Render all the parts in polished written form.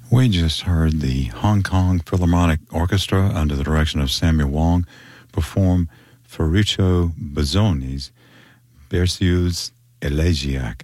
We just heard the Hong Kong Philharmonic Orchestra under the direction of Samuel Wong perform Ferruccio Busoni's Berceuse Elegiac.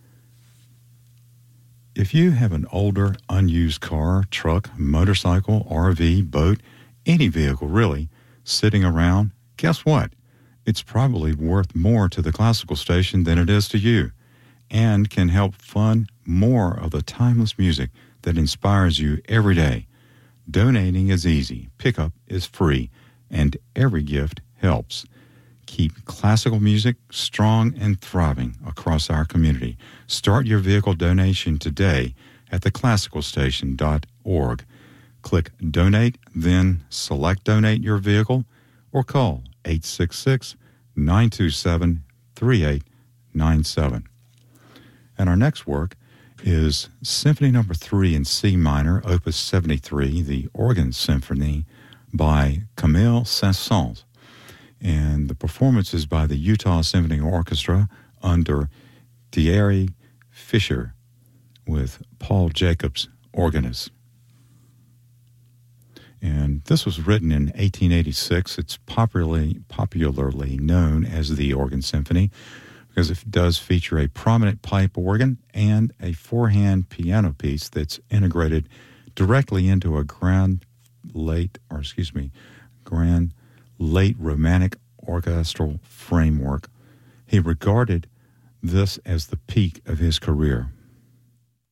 If you have an older, unused car, truck, motorcycle, RV, boat, any vehicle really, sitting around, guess what? It's probably worth more to the classical station than it is to you, and can help fund more of the timeless music that inspires you every day. Donating is easy, pickup is free, and every gift helps. Keep classical music strong and thriving across our community. Start your vehicle donation today at theclassicalstation.org. Click Donate, then select Donate Your Vehicle, or call 866-927-3897. And our next work is Symphony No. 3 in C minor, Opus 73, the Organ Symphony by Camille Saint-Saëns. And the performance is by the Utah Symphony Orchestra under Thierry Fischer with Paul Jacobs, organist. And this was written in 1886. It's popularly known as the Organ Symphony because it does feature a prominent pipe organ and a four-hand piano piece that's integrated directly into a grand late Romantic orchestral framework. He regarded this as the peak of his career.